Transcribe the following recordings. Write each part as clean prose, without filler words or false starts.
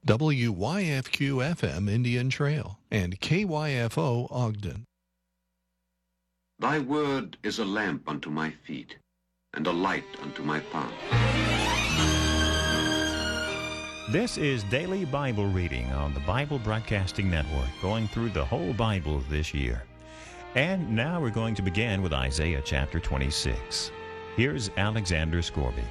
WYFQ-FM Indian Trail and KYFO Ogden. Thy word is a lamp unto my feet, and a light unto my path. This is Daily Bible Reading on the Bible Broadcasting Network, going through the whole Bible this year. And now we're going to begin with Isaiah chapter 26. Here's Alexander Scorby.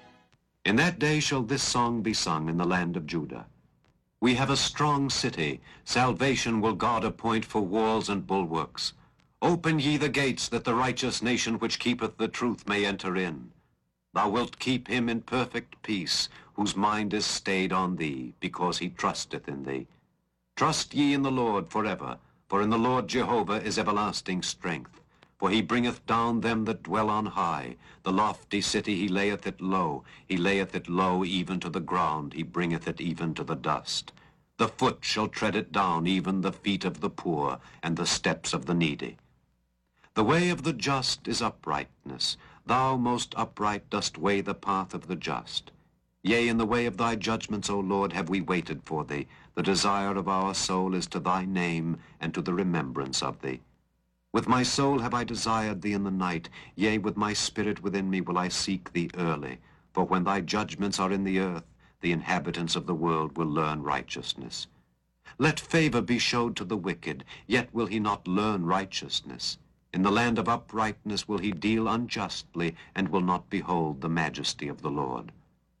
In that day shall this song be sung in the land of Judah. We have a strong city. Salvation will God appoint for walls and bulwarks. Open ye the gates, that the righteous nation which keepeth the truth may enter in. Thou wilt keep him in perfect peace, whose mind is stayed on thee, because he trusteth in thee. Trust ye in the Lord forever, for in the Lord Jehovah is everlasting strength. For he bringeth down them that dwell on high. The lofty city he layeth it low. He layeth it low even to the ground. He bringeth it even to the dust. The foot shall tread it down, even the feet of the poor, and the steps of the needy. The way of the just is uprightness. Thou, most upright, dost weigh the path of the just. Yea, in the way of thy judgments, O Lord, have we waited for thee. The desire of our soul is to thy name, and to the remembrance of thee. With my soul have I desired thee in the night, yea, with my spirit within me will I seek thee early. For when thy judgments are in the earth, the inhabitants of the world will learn righteousness. Let favor be showed to the wicked, yet will he not learn righteousness. In the land of uprightness will he deal unjustly, and will not behold the majesty of the Lord.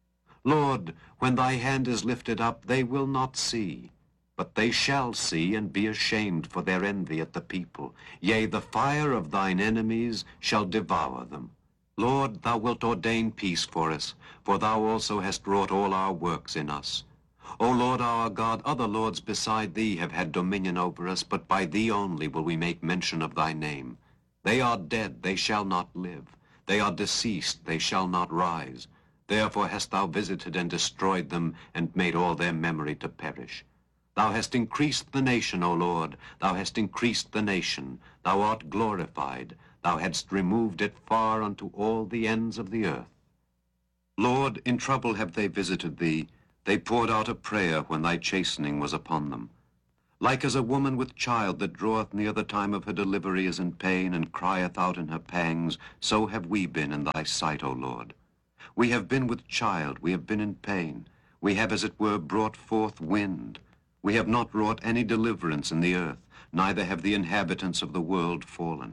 Lord, when thy hand is lifted up, they will not see. But they shall see and be ashamed for their envy at the people. Yea, the fire of thine enemies shall devour them. Lord, thou wilt ordain peace for us, for thou also hast wrought all our works in us. O Lord our God, other lords beside thee have had dominion over us, but by thee only will we make mention of thy name. They are dead, they shall not live. They are deceased, they shall not rise. Therefore hast thou visited and destroyed them, and made all their memory to perish. Thou hast increased the nation, O Lord, thou hast increased the nation. Thou art glorified, thou hadst removed it far unto all the ends of the earth. Lord, in trouble have they visited thee. They poured out a prayer when thy chastening was upon them. Like as a woman with child that draweth near the time of her delivery is in pain, and crieth out in her pangs, so have we been in thy sight, O Lord. We have been with child, we have been in pain. We have, as it were, brought forth wind. We have not wrought any deliverance in the earth, neither have the inhabitants of the world fallen.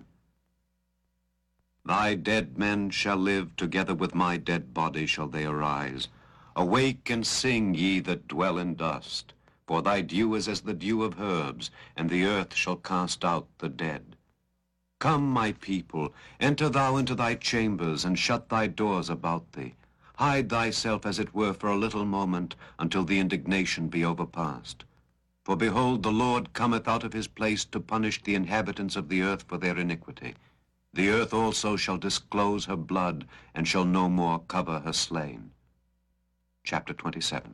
Thy dead men shall live, together with my dead body shall they arise. Awake and sing, ye that dwell in dust, for thy dew is as the dew of herbs, and the earth shall cast out the dead. Come, my people, enter thou into thy chambers, and shut thy doors about thee. Hide thyself, as it were, for a little moment, until the indignation be overpast. For behold, the Lord cometh out of his place to punish the inhabitants of the earth for their iniquity. The earth also shall disclose her blood, and shall no more cover her slain. Chapter 27.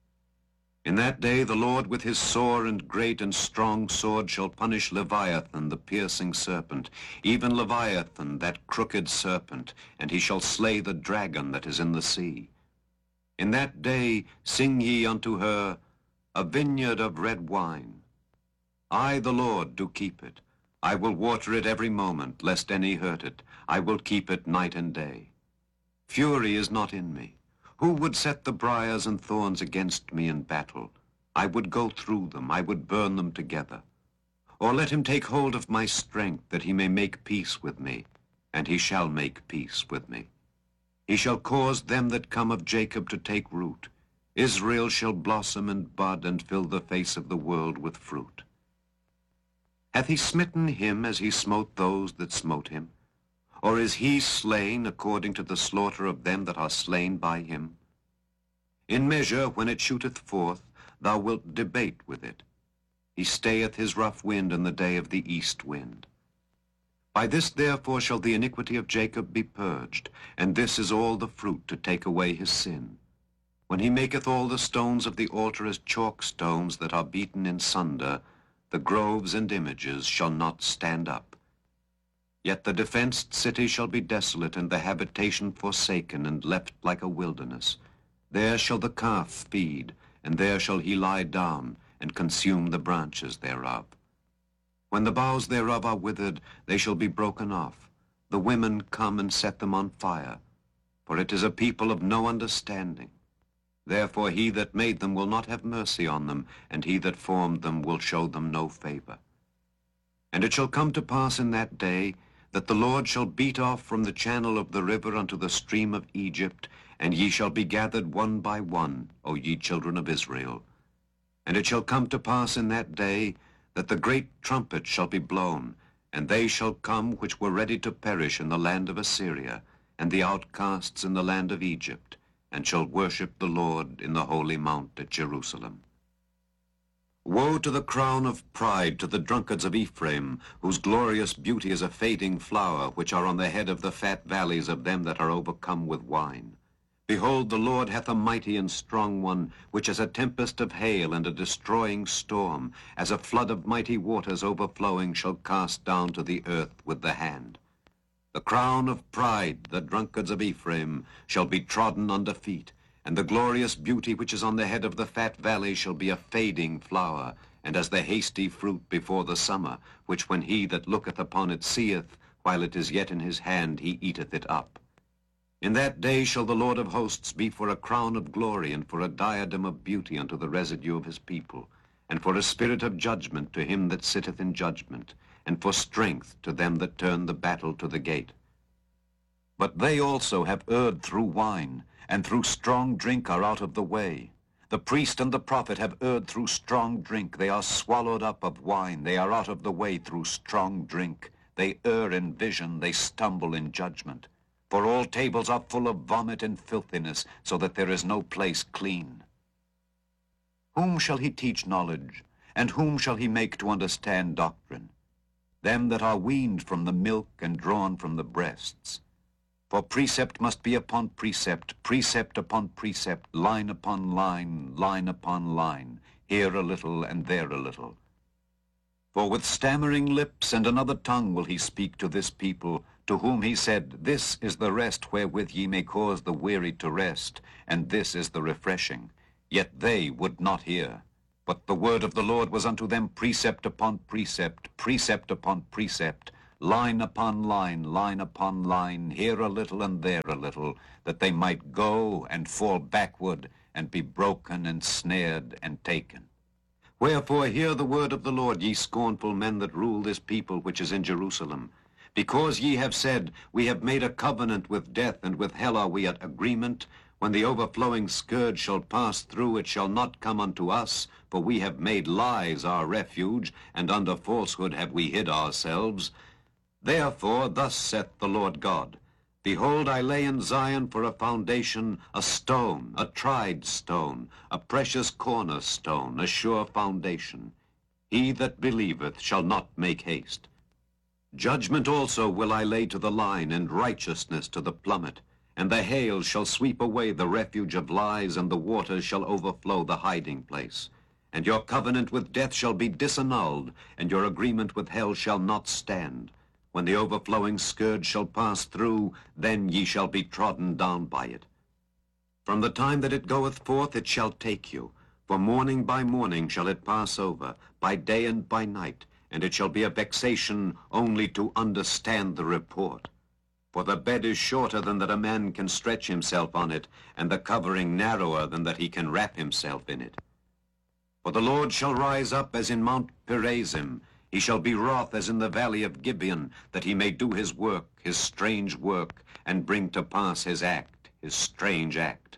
In that day the Lord with his sore and great and strong sword shall punish Leviathan, the piercing serpent, even Leviathan, that crooked serpent, and he shall slay the dragon that is in the sea. In that day sing ye unto her, a vineyard of red wine. I, the Lord, do keep it. I will water it every moment, lest any hurt it. I will keep it night and day. Fury is not in me. Who would set the briars and thorns against me in battle? I would go through them, I would burn them together. Or let him take hold of my strength, that he may make peace with me, and he shall make peace with me. He shall cause them that come of Jacob to take root. Israel shall blossom and bud, and fill the face of the world with fruit. Hath he smitten him as he smote those that smote him? Or is he slain according to the slaughter of them that are slain by him? In measure, when it shooteth forth, thou wilt debate with it. He stayeth his rough wind in the day of the east wind. By this therefore shall the iniquity of Jacob be purged, and this is all the fruit to take away his sin. When he maketh all the stones of the altar as chalk stones that are beaten in sunder, the groves and images shall not stand up. Yet the defenced city shall be desolate, and the habitation forsaken, and left like a wilderness. There shall the calf feed, and there shall he lie down, and consume the branches thereof. When the boughs thereof are withered, they shall be broken off. The women come and set them on fire, for it is a people of no understanding. Therefore he that made them will not have mercy on them, and he that formed them will show them no favor. And it shall come to pass in that day, that the Lord shall beat off from the channel of the river unto the stream of Egypt, and ye shall be gathered one by one, O ye children of Israel. And it shall come to pass in that day, that the great trumpet shall be blown, and they shall come which were ready to perish in the land of Assyria, and the outcasts in the land of Egypt, and shall worship the Lord in the holy mount at Jerusalem. Woe to the crown of pride to the drunkards of Ephraim, whose glorious beauty is a fading flower, which are on the head of the fat valleys of them that are overcome with wine. Behold, the Lord hath a mighty and strong one, which is a tempest of hail and a destroying storm, as a flood of mighty waters overflowing shall cast down to the earth with the hand. The crown of pride, the drunkards of Ephraim, shall be trodden under feet, and the glorious beauty which is on the head of the fat valley shall be a fading flower, and as the hasty fruit before the summer, which when he that looketh upon it seeth, while it is yet in his hand, he eateth it up. In that day shall the Lord of hosts be for a crown of glory, and for a diadem of beauty unto the residue of his people, and for a spirit of judgment to him that sitteth in judgment, and for strength to them that turn the battle to the gate. But they also have erred through wine, and through strong drink are out of the way. The priest and the prophet have erred through strong drink. They are swallowed up of wine. They are out of the way through strong drink. They err in vision. They stumble in judgment. For all tables are full of vomit and filthiness, so that there is no place clean. Whom shall he teach knowledge, and whom shall he make to understand doctrine? Them that are weaned from the milk and drawn from the breasts. For precept must be upon precept, precept upon precept, line upon line, line upon line, here a little and there a little. For with stammering lips and another tongue will he speak to this people, to whom he said, This is the rest wherewith ye may cause the weary to rest, and this is the refreshing. Yet they would not hear. But the word of the Lord was unto them precept upon precept, precept upon precept, line upon line, line upon line, here a little and there a little, that they might go and fall backward, and be broken and snared and taken. Wherefore hear the word of the Lord, ye scornful men that rule this people which is in Jerusalem. Because ye have said, We have made a covenant with death, and with hell are we at agreement, when the overflowing scourge shall pass through, it shall not come unto us, for we have made lies our refuge, and under falsehood have we hid ourselves. Therefore thus saith the Lord God, Behold, I lay in Zion for a foundation, a stone, a tried stone, a precious cornerstone, a sure foundation. He that believeth shall not make haste. Judgment also will I lay to the line, and righteousness to the plummet. And the hail shall sweep away the refuge of lies, and the waters shall overflow the hiding place. And your covenant with death shall be disannulled, and your agreement with hell shall not stand. When the overflowing scourge shall pass through, then ye shall be trodden down by it. From the time that it goeth forth it shall take you, for morning by morning shall it pass over, by day and by night, and it shall be a vexation only to understand the report. For the bed is shorter than that a man can stretch himself on it, and the covering narrower than that he can wrap himself in it. For the Lord shall rise up as in Mount Perazim, he shall be wroth as in the valley of Gibeon, that he may do his work, his strange work, and bring to pass his act, his strange act.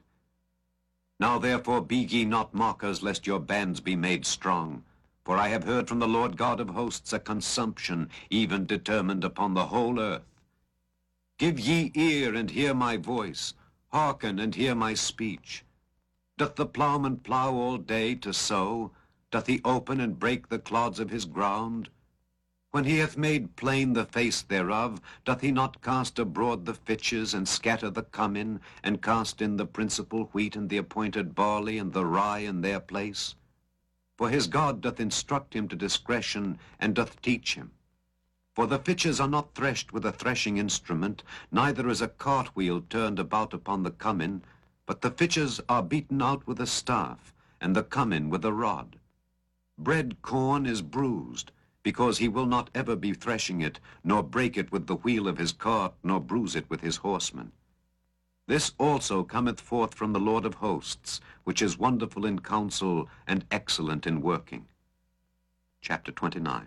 Now therefore be ye not mockers, lest your bands be made strong. For I have heard from the Lord God of hosts a consumption, even determined upon the whole earth. Give ye ear and hear my voice, hearken and hear my speech. Doth the plowman plow all day to sow? Doth he open and break the clods of his ground? When he hath made plain the face thereof, doth he not cast abroad the fitches, and scatter the cummin, and cast in the principal wheat, and the appointed barley, and the rye in their place? For his God doth instruct him to discretion, and doth teach him. For the fitches are not threshed with a threshing instrument, neither is a cartwheel turned about upon the cummin, but the fitches are beaten out with a staff, and the cummin with the rod. Bread corn is bruised, because he will not ever be threshing it, nor break it with the wheel of his cart, nor bruise it with his horsemen. This also cometh forth from the Lord of hosts, which is wonderful in counsel and excellent in working. Chapter 29.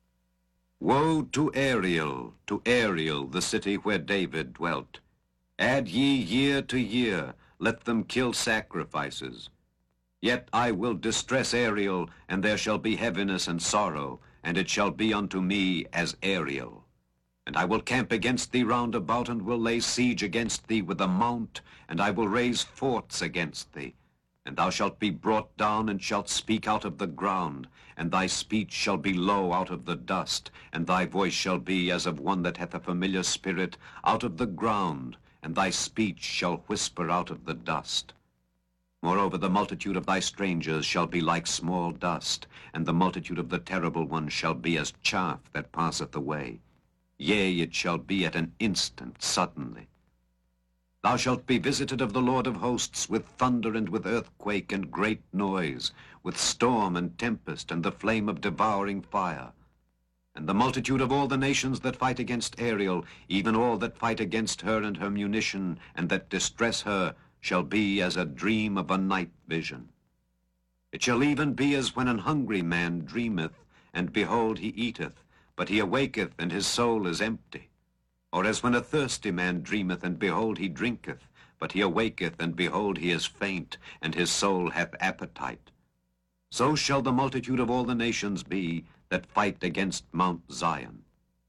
Woe to Ariel, the city where David dwelt. Add ye year to year, let them kill sacrifices. Yet I will distress Ariel, and there shall be heaviness and sorrow, and it shall be unto me as Ariel. And I will camp against thee round about, and will lay siege against thee with a mount, and I will raise forts against thee. And thou shalt be brought down, and shalt speak out of the ground, and thy speech shall be low out of the dust, and thy voice shall be as of one that hath a familiar spirit out of the ground, and thy speech shall whisper out of the dust. Moreover, the multitude of thy strangers shall be like small dust, and the multitude of the terrible ones shall be as chaff that passeth away. Yea, it shall be at an instant, suddenly. Thou shalt be visited of the Lord of hosts with thunder and with earthquake and great noise, with storm and tempest and the flame of devouring fire. And the multitude of all the nations that fight against Ariel, even all that fight against her and her munition, and that distress her, shall be as a dream of a night vision. It shall even be as when an hungry man dreameth, and behold he eateth, but he awaketh, and his soul is empty. Or as when a thirsty man dreameth, and behold he drinketh, but he awaketh, and behold he is faint, and his soul hath appetite. So shall the multitude of all the nations be that fight against Mount Zion.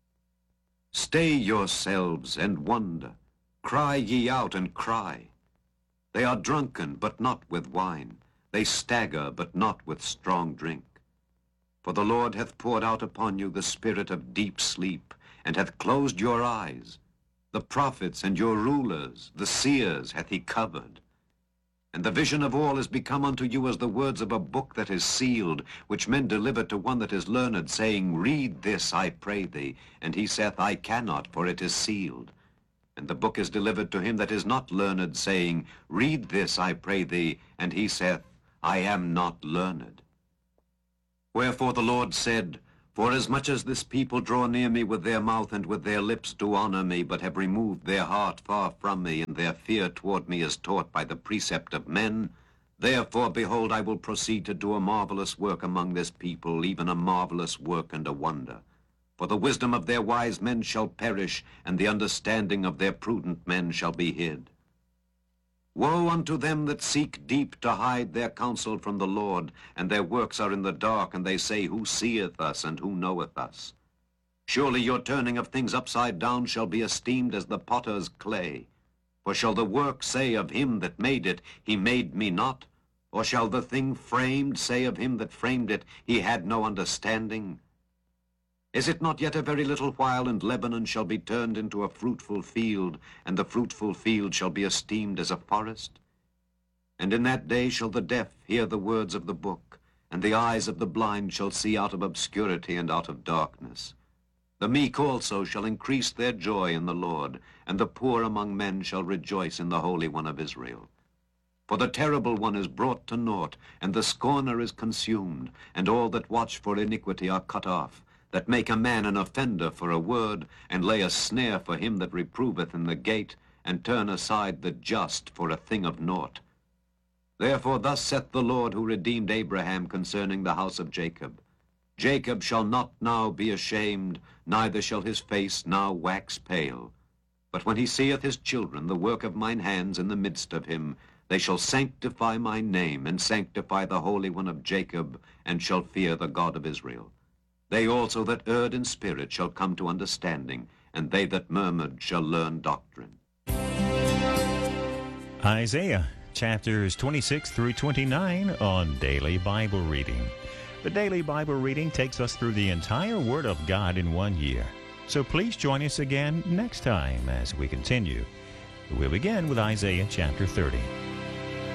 Stay yourselves and wonder. Cry ye out and cry. They are drunken, but not with wine. They stagger, but not with strong drink. For the Lord hath poured out upon you the spirit of deep sleep, and hath closed your eyes. The prophets and your rulers, the seers, hath he covered. And the vision of all is become unto you as the words of a book that is sealed, which men deliver to one that is learned, saying, Read this, I pray thee. And he saith, I cannot, for it is sealed. And the book is delivered to him that is not learned, saying, Read this, I pray thee. And he saith, I am not learned. Wherefore the Lord said, Forasmuch as this people draw near me with their mouth, and with their lips do honor me, but have removed their heart far from me, and their fear toward me is taught by the precept of men, therefore, behold, I will proceed to do a marvelous work among this people, even a marvelous work and a wonder. For the wisdom of their wise men shall perish, and the understanding of their prudent men shall be hid. Woe unto them that seek deep to hide their counsel from the Lord, and their works are in the dark, and they say, Who seeth us, and who knoweth us? Surely your turning of things upside down shall be esteemed as the potter's clay. For shall the work say of him that made it, He made me not? Or shall the thing framed say of him that framed it, He had no understanding? Is it not yet a very little while, and Lebanon shall be turned into a fruitful field, and the fruitful field shall be esteemed as a forest? And in that day shall the deaf hear the words of the book, and the eyes of the blind shall see out of obscurity and out of darkness. The meek also shall increase their joy in the Lord, and the poor among men shall rejoice in the Holy One of Israel. For the terrible one is brought to naught, and the scorner is consumed, and all that watch for iniquity are cut off, that make a man an offender for a word, and lay a snare for him that reproveth in the gate, and turn aside the just for a thing of naught. Therefore thus saith the Lord, who redeemed Abraham concerning the house of Jacob, Jacob shall not now be ashamed, neither shall his face now wax pale. But when he seeth his children, the work of mine hands in the midst of him, they shall sanctify my name, and sanctify the Holy One of Jacob, and shall fear the God of Israel. They also that erred in spirit shall come to understanding, and they that murmured shall learn doctrine. Isaiah chapters 26 through 29 on Daily Bible Reading. The Daily Bible Reading takes us through the entire Word of God in 1 year. So please join us again next time as we continue. We'll begin with Isaiah chapter 30.